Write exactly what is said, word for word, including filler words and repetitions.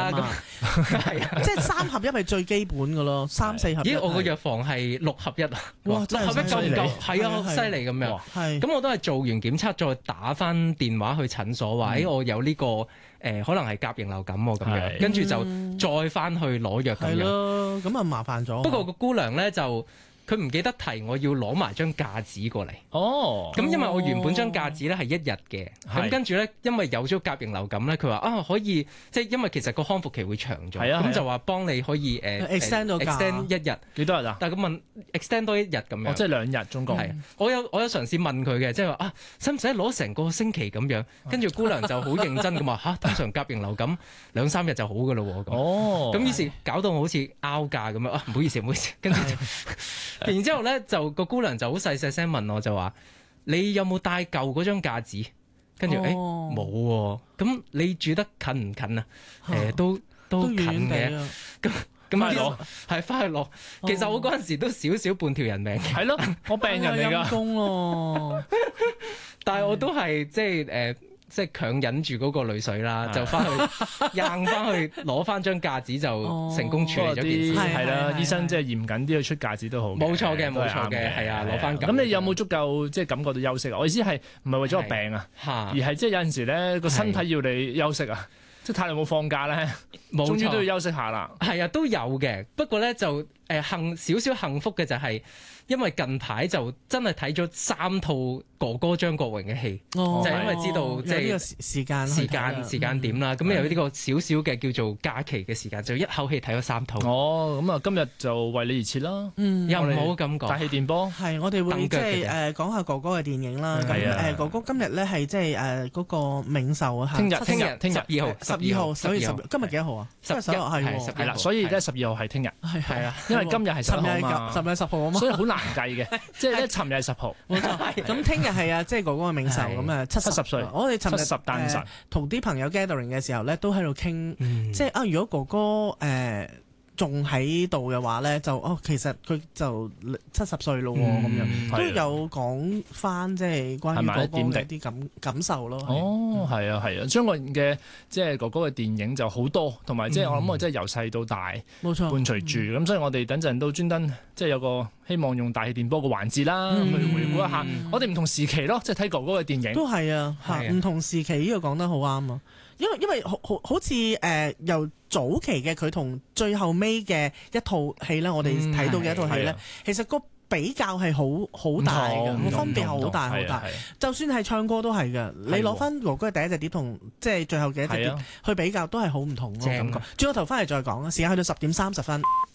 啦，咁係啊， 即係三合一係最基本嘅咯，三四合一。 咦，我個藥房係六合一啊！ 哇， 六合一夠唔夠？係啊，犀利咁樣。 係。 咁我都係做完檢測再打翻電話去診所話，誒我有呢個誒可能係甲型流感喎咁樣，跟住就再翻去攞藥咁樣。係咯， 咁啊麻煩咗。 不過個姑娘咧就。佢唔記得提我要攞埋張假紙過嚟。 哦， 咁因為我原本張假紙咧係一日嘅，咁跟住咧因為有咗甲型流感咧，佢話啊可以即係因為其實個康復期會長咗，咁就話幫你可以誒 extend 到 extend 一日幾多日啊？ 但係佢問 extend 多一日咁樣， 哦，即係兩日總共。 係，我有我有嘗試問佢嘅，即係話啊，使唔使攞成個星期咁樣？跟住姑娘就好認真咁話嚇，通常甲型流感兩三日就好噶咯喎。 哦， 咁於是搞到我好似拗架咁樣啊，唔好意思唔好意思，跟住就。然之後咧，就個姑娘就好細細聲問我，就話：你有冇帶舊嗰張架紙？跟住誒冇喎。咁你住得近唔近啊？誒都都近嘅。咁咁翻去攞係翻去攞。其實我嗰陣時都少少半條人命嘅。 係咯，我病人嚟㗎。 陰公咯。 但係我都係即係誒。即係強忍住嗰個淚水啦，就翻去硬翻去攞翻張假紙就成功處理咗件事。 係啦，醫生即係嚴謹啲去出假紙都好。 冇錯嘅，冇錯嘅，係啊，攞翻。 咁你有冇足夠即係感覺到休息啊？我意思係唔係為咗個病啊，而係即係有陣時咧個身體要你休息啊，即係太耐冇放假咧，終於都要休息下啦。 係啊，都有嘅，不過咧就誒幸少少幸福嘅就係。因為近排就真係睇咗三套哥哥張國榮嘅戲， 哦、 就係因為知道即係呢個時間時間時間點啦，咁、嗯、有呢個少少嘅叫做假期嘅時間，就一口氣睇咗三套。 哦，咁啊今日就為你而設啦， 嗯， 又唔好咁講。 大氣電波係我哋會即係誒講下哥哥嘅電影啦。咁誒、呃、哥哥今日咧係即係誒嗰個冥壽啊， 聽日聽日聽日十二號十二號九月十，今日幾多號啊？ 十一係十係啦，所以咧十二號係聽日係係啊， 因為今日係十號嘛， 尋日十號啊嘛， 所以好難計嘅。即係咧，尋日係十號， 冇錯。咁聽日係啊，即係哥哥嘅冥壽咁啊，七十歲。我哋尋日誕辰同啲朋友 gathering 嘅時候咧，都喺度傾，即係啊，如果哥哥誒仲喺度嘅話咧，就哦，其實佢就七十歲咯，咁樣都有講翻即係關於哥哥嘅啲感感受咯。 哦，係啊，係啊，張國榮嘅即係哥哥嘅電影就好多，同埋即係我諗我真係由細到大， 冇錯， 伴隨住咁，所以我哋等陣都專登即係有個希望用大氣電波嘅環節啦，去回顧一下我哋唔同時期咯，即係睇哥哥嘅電影。 都係啊，唔同時期呢個講得好啱啊！因為因為好好好似誒、呃、由早期嘅佢同最後尾嘅一套戲咧，我哋睇到嘅一套戲咧，嗯、其實個比較係好好大嘅，個分別係好大好大。就算係唱歌都係嘅，你攞翻哥哥嘅第一隻碟同即係最後嘅一隻碟去比較，都係好唔同咯感覺。轉個頭翻嚟再講啊！時間去到十點三十分。